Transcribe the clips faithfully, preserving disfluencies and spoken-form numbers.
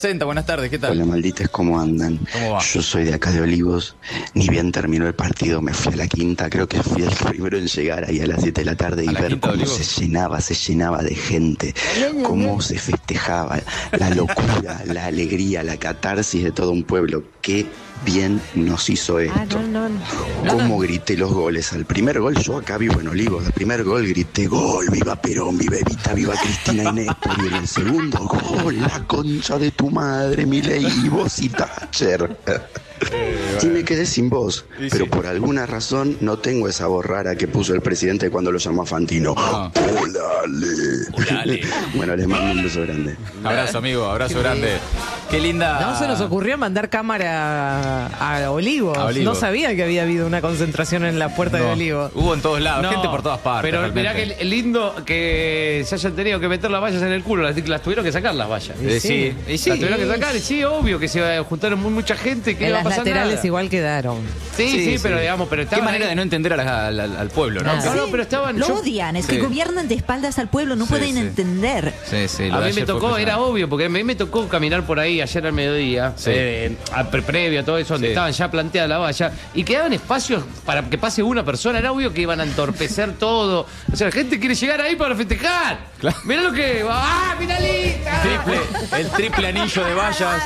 Senta, buenas tardes, ¿qué tal? Hola, malditas, ¿cómo andan? ¿Cómo va? Yo soy de acá de Olivos, ni bien terminó el partido, me fui a la quinta, creo que fui el primero en llegar ahí a las siete de la tarde y ver cómo se llenaba, se llenaba de gente, cómo se festejaba, la locura, la alegría, la catarsis de todo un pueblo. Qué bien nos hizo esto. Ah, no, no, no. Cómo grité los goles. Al primer gol, yo acá vivo en Olivos, al primer gol grité gol, viva Perón, viva Evita, viva Cristina y Néstor. Y en el segundo gol, la concha de tu madre, Milei, y vos y Thatcher. Eh, Sí me quedé sin voz, sí, pero sí. por alguna razón no tengo esa voz rara que puso el presidente cuando lo llamó a Fantino. Ah. ¡Olale! Olale. Bueno, les mando un beso grande. Abrazo, amigo, abrazo grande. Qué linda. No se nos ocurrió mandar cámara a Olivos. A Olivos. No sabía que había habido una concentración en la puerta No, de Olivos. Hubo en todos lados, No, gente por todas partes. Pero realmente. mirá que lindo que se hayan tenido que meter las vallas en el culo. Las, las tuvieron que sacar las vallas. Eh, sí, y sí. Las tuvieron que sacar. Y sí, obvio que se juntaron muy, mucha gente. Que En no va las a pasar laterales nada. igual quedaron. Sí, sí, Sí, pero sí. digamos, pero Qué estaban manera ahí. de no entender a la- al, al- al pueblo, ¿no? Nada. No, no, pero estaban. Lo yo- odian, es Sí. que gobiernan de espaldas al pueblo, no Sí, pueden sí. entender. Sí, sí. lo A de mí me ayer fue tocó, era impresionante. obvio, porque a mí me tocó caminar por ahí ayer al mediodía, Sí. eh, a- pre- previo a todo eso, donde Sí. estaban ya planteadas la valla, y quedaban espacios para que pase una persona. Era obvio que iban a entorpecer todo. O sea, la gente quiere llegar ahí para festejar. Claro. Mirá lo que. ¡Ah, finalista! Triple, el triple anillo de vallas.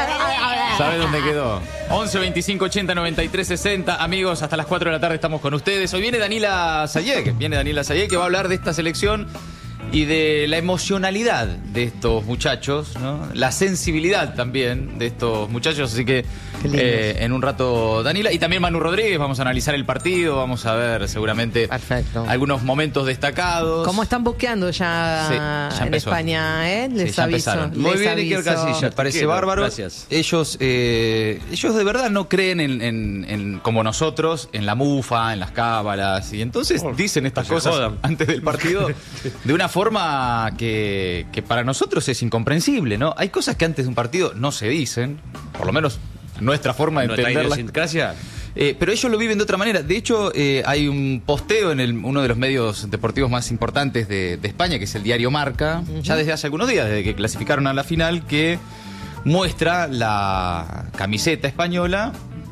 ¿Sabe dónde quedó? once, veinticinco, ochenta, noventa y tres, sesenta. Amigos, hasta las cuatro de la tarde estamos con ustedes. Hoy viene Danila Sayek, viene Danila Sayek que va a hablar de esta selección y de la emocionalidad de estos muchachos, ¿no? La sensibilidad también de estos muchachos. Así que Qué lindos. eh, en un rato Danila y también Manu Rodríguez. Vamos a analizar el partido, vamos a ver seguramente Perfecto. algunos momentos destacados. ¿Cómo están boqueando ya, Sí, ya en empezó. España? ¿eh? Les Sí, ya aviso. empezaron. Muy les bien, Iker aviso. Casillas. Me parece Quiero, bárbaro. gracias. Ellos, eh, ellos de verdad no creen en, en- en- como nosotros, en la mufa, en las cábalas. Y entonces Oh, dicen estas no se cosas jodan. antes del partido de una forma que, que para nosotros es incomprensible, ¿no? Hay cosas que antes de un partido no se dicen, por lo menos nuestra forma de Nuestra entenderlas. idiosincrasia. Eh, pero ellos lo viven de otra manera. De hecho, eh, hay un posteo en el- uno de los medios deportivos más importantes de, de España, que es el diario Marca, ya desde hace algunos días, desde que clasificaron a la final, que muestra la camiseta española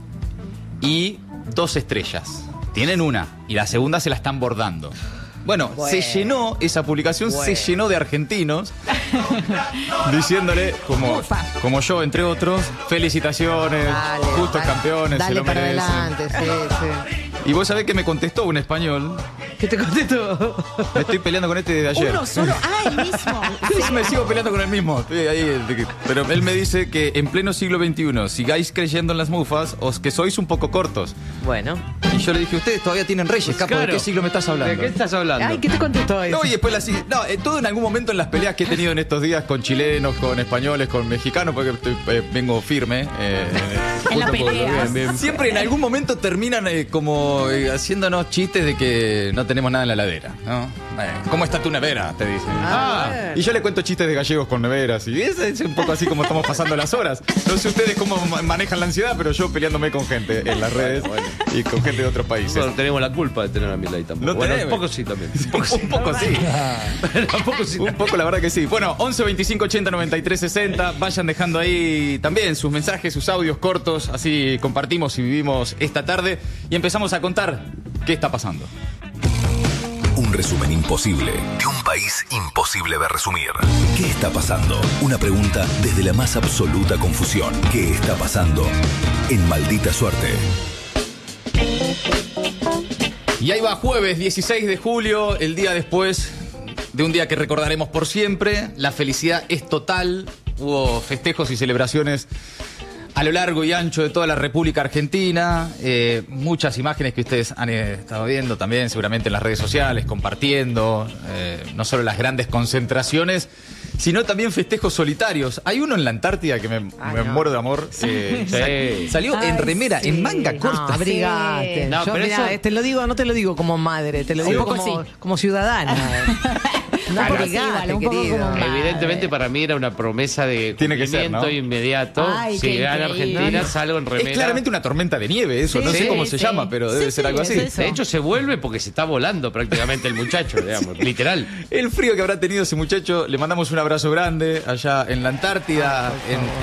y dos estrellas. Tienen una y la segunda se la están bordando. Bueno, Bueno. se llenó, esa publicación se Bueno. llenó de argentinos diciéndole, como, Ufa. como yo, entre otros, felicitaciones, Dale, justos dale, campeones, se Dale lo para merecen. adelante, sí, sí. Y vos sabés que me contestó un español. ¿Qué te contesto? Me estoy peleando con este de ayer. Uno solo, ah, el mismo. Sí, me sigo peleando con el mismo. Estoy ahí, de que- pero él me dice que en pleno siglo veintiuno sigáis creyendo en las mufas o que sois un poco cortos. Bueno. Y yo le dije, ustedes todavía tienen reyes, capo, ¿de Claro. qué siglo me estás hablando? ¿De qué estás hablando? Ay, ¿qué te contestó eso? No, y después la sigue. No, eh, todo en algún momento en las peleas que he tenido en estos días con chilenos, con españoles, con mexicanos, porque estoy, eh, vengo firme. eh, En la justo por- pelea. bien, bien. Siempre en algún momento terminan eh, como eh, haciéndonos chistes de que no tenemos nada en la heladera, ¿no? Eh, ¿Cómo está tu nevera? Te dicen. Ah, Ah, bueno. y yo le cuento chistes de gallegos con neveras. Y es, es un poco así como estamos pasando las horas. No sé ustedes cómo ma- manejan la ansiedad, pero yo peleándome con gente en las redes y con gente de otros países. Nosotros no tenemos la culpa de tener a Milei tampoco. No bueno, tenemos. un poco sí también. Un poco sí. Un poco sí. Tampoco sí. Un poco, la verdad que sí. Bueno, once, veinticinco, ochenta, noventa y tres, sesenta. Vayan dejando ahí también sus mensajes, sus audios cortos. Así compartimos y vivimos esta tarde. Y empezamos a contar qué está pasando. Un resumen imposible de un país imposible de resumir. ¿Qué está pasando? Una pregunta desde la más absoluta confusión. ¿Qué está pasando? En Maldita Suerte. Y ahí va jueves dieciséis de julio, el día después de un día que recordaremos por siempre. La felicidad es total. Hubo festejos y celebraciones a lo largo y ancho de toda la República Argentina. Eh, muchas imágenes que ustedes han eh, estado viendo también, seguramente en las redes sociales, compartiendo. Eh, no solo las grandes concentraciones, sino también festejos solitarios. Hay uno en la Antártida que me, Ah, me no. muero de amor. Eh, Sí. sal- Salió en Ay, remera, sí. en manga No, corta. abrigate. No, Yo, pero mirá, eso- te lo digo, no te lo digo como madre, te lo Un digo poco como, sí. como ciudadana. Un Dale, poco así, brigate, igual, un poco querido. como un- Evidentemente para mí era una promesa de Tiene que ser, cumplimiento ¿no? inmediato. Ay, si qué gana increíble. Argentina, salgo en remera. Es claramente una tormenta de nieve eso, Sí, no sé sí, cómo se sí. llama, pero debe Sí, ser sí, algo es así. eso. De hecho, se vuelve porque se está volando prácticamente el muchacho, digamos, literal. El frío que habrá tenido ese muchacho, le mandamos un abrazo grande allá en la Antártida, en,